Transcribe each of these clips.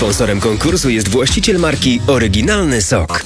Sponsorem konkursu jest właściciel marki Oryginalny Sok.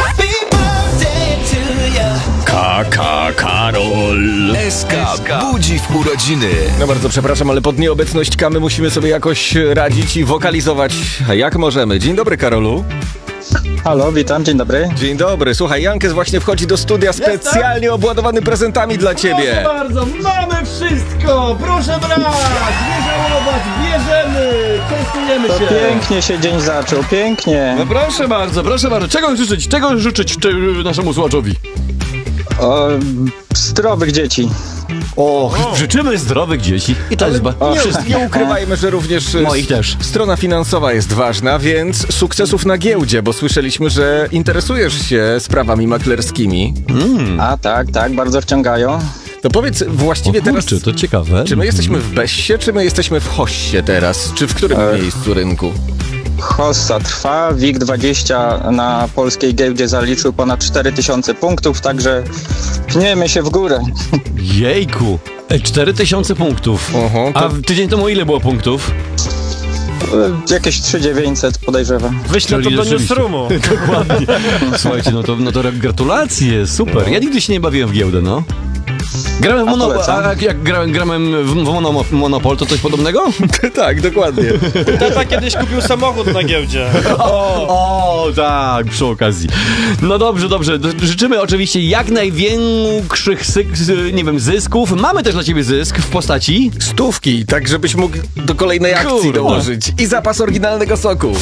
Karol. SK budzi w urodziny. No bardzo przepraszam, ale pod nieobecność Kamy musimy sobie jakoś radzić i wokalizować jak możemy. Dzień dobry, Karolu. Halo, witam, dzień dobry. Dzień dobry. Słuchaj, Jankes właśnie wchodzi do studia specjalnie obładowany prezentami dla ciebie. Proszę bardzo, mamy wszystko! Proszę brać! Nie żałować, bierzemy! Częstujemy To się! pięknie się dzień zaczął, pięknie. No proszę bardzo, proszę bardzo. Czego życzyć naszemu słuchaczowi? O, zdrowych dzieci. Życzymy zdrowych dzieci. I to Ale jest nie ukrywajmy, że również Moich też. strona finansowa jest ważna, więc sukcesów na giełdzie, bo słyszeliśmy, że interesujesz się sprawami maklerskimi. A tak, bardzo wciągają. To powiedz właściwie teraz, to ciekawe. czy my jesteśmy w Bessie, czy my jesteśmy w Hossie teraz? Czy w którym miejscu rynku? Hossa trwa, WIG20 na polskiej giełdzie zaliczył ponad 4000 punktów, także pniemy się w górę. Jejku! 4000 punktów. Oho, to- A tydzień temu ile było punktów? Jakieś 3900 podejrzewam. Wyślę to do newsroomu. Dokładnie. Słuchajcie, no to gratulacje, super. Ja nigdy się nie bawiłem w giełdę, no. Grałem w polecam. jak grałem w Monopol, to coś podobnego? Tak, dokładnie. Tata kiedyś kupił samochód na giełdzie. O, tak, przy okazji. No dobrze. Życzymy oczywiście jak największych zysków. Mamy też dla ciebie zysk w postaci... Stówki, tak żebyś mógł do kolejnej akcji Kurde. dołożyć. I zapas oryginalnego soku.